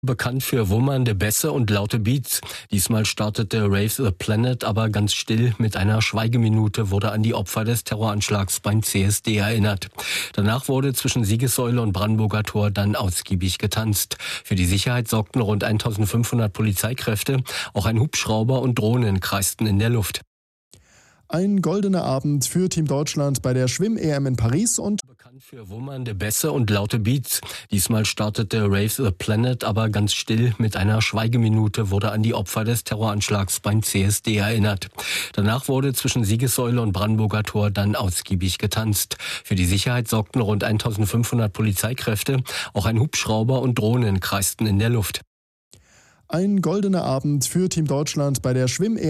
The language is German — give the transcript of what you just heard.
Bekannt für wummernde Bässe und laute Beats. Diesmal startete Rave the Planet aber ganz still. Mit einer Schweigeminute wurde an die Opfer des Terroranschlags beim CSD erinnert. Danach wurde zwischen Siegessäule und Brandenburger Tor dann ausgiebig getanzt. Für die Sicherheit sorgten rund 1500 Polizeikräfte. Auch ein Hubschrauber und Drohnen kreisten in der Luft. Ein goldener Abend für Team Deutschland bei der Schwimm-EM in Paris und bekannt für wummernde Bässe und laute Beats. Diesmal startete Rave the Planet aber ganz still. Mit einer Schweigeminute wurde an die Opfer des Terroranschlags beim CSD erinnert. Danach wurde zwischen Siegessäule und Brandenburger Tor dann ausgiebig getanzt. Für die Sicherheit sorgten rund 1500 Polizeikräfte. Auch ein Hubschrauber und Drohnen kreisten in der Luft. ein goldener Abend für Team Deutschland bei der Schwimm-EM